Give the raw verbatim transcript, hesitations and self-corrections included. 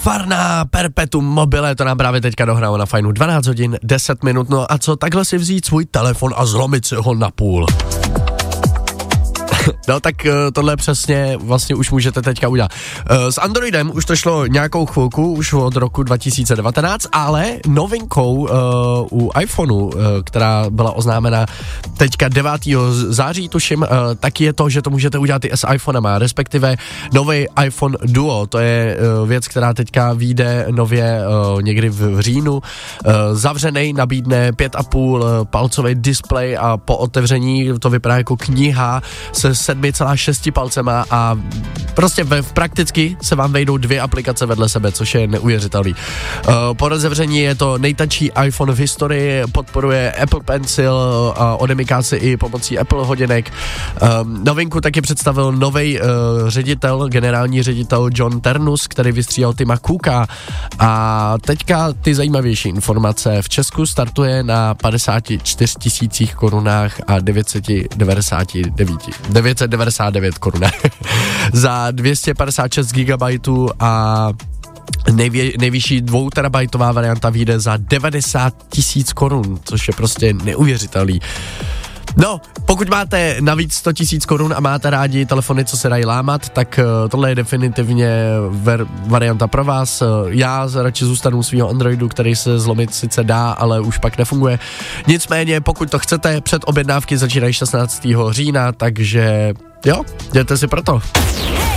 Varna Perpetuum mobile, to nám právě teďka dohrálo na fajnu dvanáct hodin, deset minut, no a co, takhle si vzít svůj telefon a zlomit si ho na půl. No tak tohle přesně vlastně už můžete teďka udělat. S Androidem už to šlo nějakou chvilku, už od roku dva tisíce devatenáct, ale novinkou uh, u iPhoneu, uh, která byla oznámena teďka devátého září, tuším, uh, tak je to, že to můžete udělat i s iPhonema, respektive nový iPhone Duo, to je uh, věc, která teďka vyjde nově uh, někdy v, v říjnu. Uh, zavřenej nabídne pět a půl palcový displej a po otevření to vypadá jako kniha se sedmi celá šesti palcema a prostě v, v prakticky se vám vejdou dvě aplikace vedle sebe, což je neuvěřitelný. Uh, po rozevření je to nejtačí iPhone v historii, podporuje Apple Pencil a odemyká si i pomocí Apple hodinek. Um, novinku taky představil novej uh, ředitel, generální ředitel John Ternus, který vystřídal Tima Cooka a teďka ty zajímavější informace. V Česku startuje na padesát čtyři tisících korunách a devět set devadesát devět devět set devadesát devět korun za dvě stě padesát šest gigabajtů a nejvě, nejvyšší dvouterabajtová varianta vyjde za devadesát tisíc korun, což je prostě neuvěřitelný. No, pokud máte navíc sto tisíc korun a máte rádi telefony, co se dají lámat, tak uh, tohle je definitivně ver- varianta pro vás. Uh, já radši zůstanu u svého Androidu, který se zlomit sice dá, ale už pak nefunguje. Nicméně, pokud to chcete, před objednávky začínají šestnáctého října, takže jo, jděte si proto.